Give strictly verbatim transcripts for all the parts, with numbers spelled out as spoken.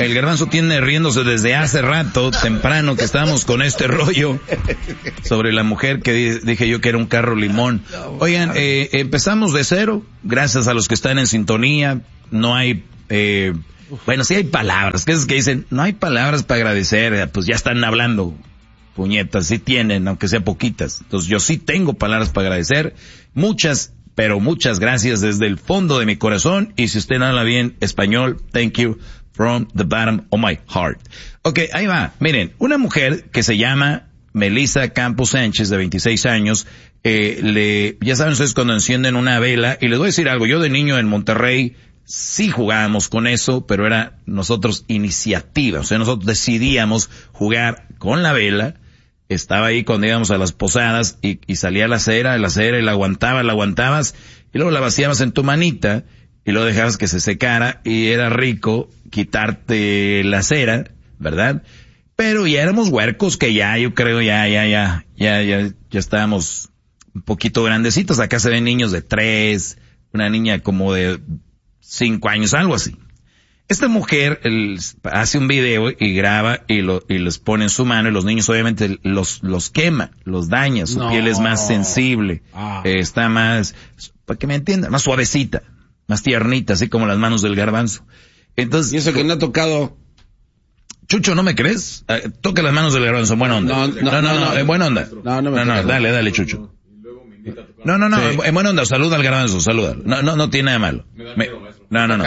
el Garbanzo tiene riéndose desde hace rato, temprano, que estábamos con este rollo sobre la mujer que di- dije yo que era un carro limón. Oigan, eh, empezamos de cero, gracias a los que están en sintonía. No hay, eh, bueno, sí hay palabras, que es que dicen, no hay palabras para agradecer, pues ya están hablando. Puñetas, sí tienen, aunque sea poquitas. Entonces yo sí tengo palabras para agradecer. Muchas, pero muchas gracias desde el fondo de mi corazón. Y si usted no habla bien español, thank you from the bottom of my heart. Ok, ahí va. Miren, una mujer que se llama Melissa Campos Sánchez, de veintiséis años, eh, le, ya saben ustedes cuando encienden una vela, y les voy a decir algo, yo de niño en Monterrey sí jugábamos con eso, pero era nosotros iniciativa, o sea, nosotros decidíamos jugar con la vela. Estaba ahí cuando íbamos a las posadas y, y salía la cera, la cera y la aguantabas, la aguantabas y luego la vaciabas en tu manita y luego dejabas que se secara y era rico quitarte la cera, ¿verdad? Pero ya éramos huercos que ya, yo creo, ya, ya, ya, ya, ya, ya estábamos un poquito grandecitos. Acá se ven niños de tres, una niña como de cinco años, algo así. Esta mujer el, hace un video y graba y, lo, y les pone en su mano y los niños obviamente los, los quema, los daña, su no. piel es más sensible, ah. eh, está más, para que me entiendan, más suavecita, más tiernita, así como las manos del Garbanzo. Entonces, y eso que no ha tocado. Chucho, ¿no me crees? Eh, toca las manos del Garbanzo, buena onda. No, no, no, no, no, no, en buena onda. No, no, me no, no dale, dale, Chucho. No, no, no, sí. en buena onda, saluda al Garbanzo, saluda. No, no, no tiene nada malo. Me, no, no, no.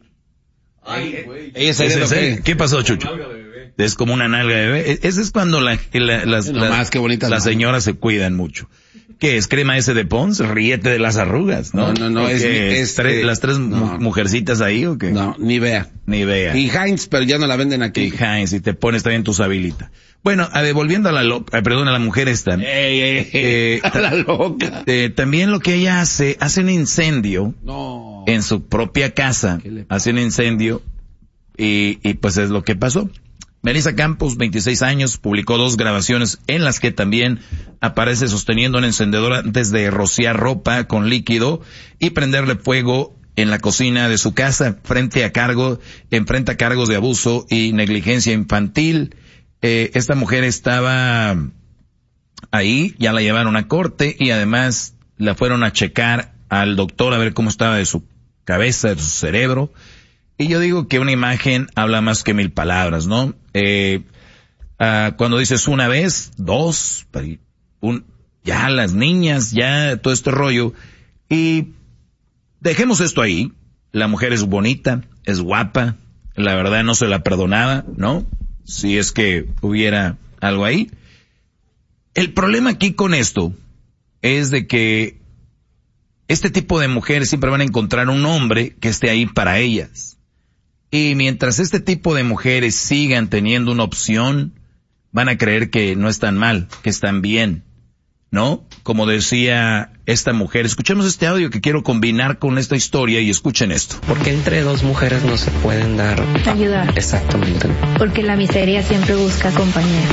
Ay, güey. ¿Ese, ese, ese, ¿Qué pasó, Chucho? Es como una nalga de bebé. Ese es cuando la, la, las, no, las, qué bonita las señoras se cuidan mucho. ¿Qué es? ¿Crema ese de Pons? Ríete de las arrugas, ¿no? No, no, no. Es, es, es tres, eh, ¿Las tres no. mujercitas ahí o qué? No, ni vea. Ni vea. Y Heinz, pero ya no la venden aquí. Y Heinz, y te pones también tu sabilita. Bueno, a ver, volviendo a la loca, perdón, a la mujer esta. Ey, ey, eh, a la loca. Eh, también lo que ella hace, hace un incendio. No. En su propia casa. Hace un incendio. Y, y pues es lo que pasó. Melissa Campos, veintiséis años, publicó dos grabaciones en las que también aparece sosteniendo un encendedor antes de rociar ropa con líquido y prenderle fuego en la cocina de su casa, frente a cargo, enfrenta cargos de abuso y negligencia infantil. Eh, esta mujer estaba ahí, ya la llevaron a corte y además la fueron a checar al doctor a ver cómo estaba de su cabeza, de su cerebro. Y yo digo que una imagen habla más que mil palabras, ¿no? Eh, uh, cuando dices una vez, dos, un, ya las niñas, ya todo este rollo. Y dejemos esto ahí. La mujer es bonita, es guapa. La verdad no se la perdonaba, ¿no? Si es que hubiera algo ahí. El problema aquí con esto es de que este tipo de mujeres siempre van a encontrar un hombre que esté ahí para ellas. Y mientras este tipo de mujeres sigan teniendo una opción, van a creer que no están mal, que están bien, ¿no? Como decía esta mujer. Escuchemos este audio que quiero combinar con esta historia y escuchen esto. Porque entre dos mujeres no se pueden dar ayudar. Exactamente. Porque la miseria siempre busca compañía.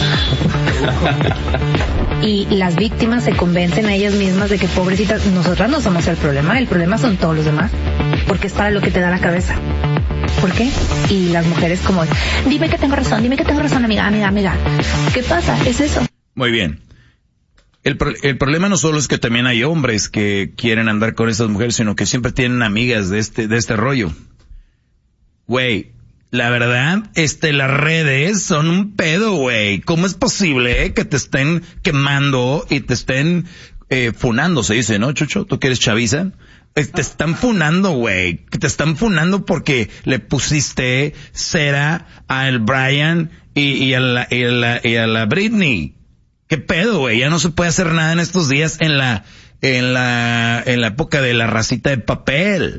Y las víctimas se convencen a ellas mismas de que pobrecitas, nosotras no somos el problema, el problema son todos los demás. Porque es para lo que te da la cabeza. ¿Por qué? Y las mujeres como, dime que tengo razón, dime que tengo razón, amiga, amiga, amiga. ¿Qué pasa? Es eso. Muy bien. El, pro- el problema no solo es que también hay hombres que quieren andar con esas mujeres, sino que siempre tienen amigas de este, de este rollo. Güey, la verdad, este, las redes son un pedo, güey. ¿Cómo es posible eh, que te estén quemando y te estén eh, funando, se dice, ¿no, Chucho? ¿Tú que eres chaviza? Te están funando, güey. Te están funando porque le pusiste cera al Brian y, y, a la, y, a la, y a la Britney. ¿Qué pedo, güey? Ya no se puede hacer nada en estos días en la, en la, en la época de la racita de papel.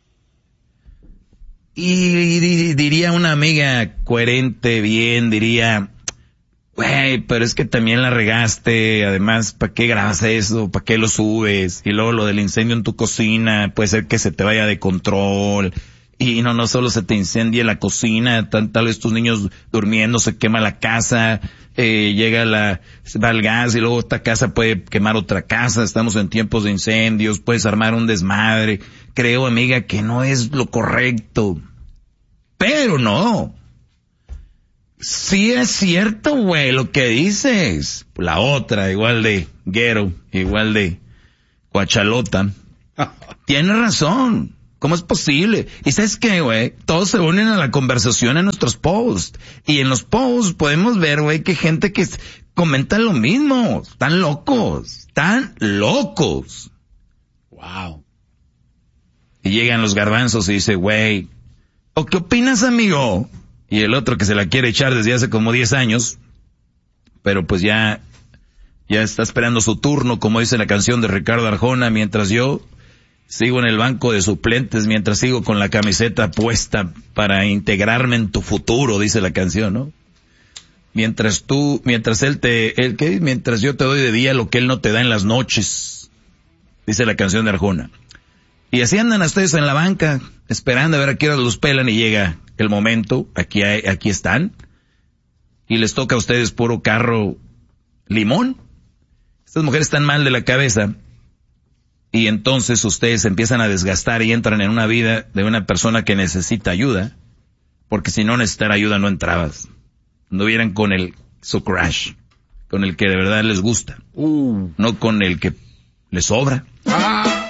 Y, y diría una amiga coherente, bien, diría, güey, pero es que también la regaste, además, ¿para qué grabas eso? ¿Para qué lo subes? Y luego lo del incendio en tu cocina, puede ser que se te vaya de control. Y no, no solo se te incendie la cocina, tal, tal vez tus niños durmiendo, se quema la casa, eh, llega la, va el gas y luego esta casa puede quemar otra casa, estamos en tiempos de incendios, puedes armar un desmadre. Creo, amiga, que no es lo correcto. Pero no. Sí es cierto, güey, lo que dices. La otra, igual de guero, igual de cuachalota. Tienes razón. ¿Cómo es posible? Y ¿sabes qué, güey? Todos se unen a la conversación en nuestros posts. Y en los posts podemos ver, güey, que gente que comenta lo mismo. Están locos. Están locos. Wow. Y llegan los garbanzos y dice, güey, ¿o qué opinas, amigo? Y el otro que se la quiere echar desde hace como diez años, pero pues ya, ya está esperando su turno, como dice la canción de Ricardo Arjona, mientras yo sigo en el banco de suplentes, mientras sigo con la camiseta puesta para integrarme en tu futuro, dice la canción, ¿no? Mientras tú, mientras él te, él, ¿qué? Mientras yo te doy de día lo que él no te da en las noches, dice la canción de Arjona. Y así andan ustedes en la banca, esperando a ver a qué hora los pelan y llega el momento, aquí hay, aquí están, y les toca a ustedes puro carro limón. Estas mujeres están mal de la cabeza, y entonces ustedes empiezan a desgastar y entran en una vida de una persona que necesita ayuda, porque si no necesitara ayuda no entrabas. No vieran con el, su crush, con el que de verdad les gusta, Uh. no con el que les sobra. Ah.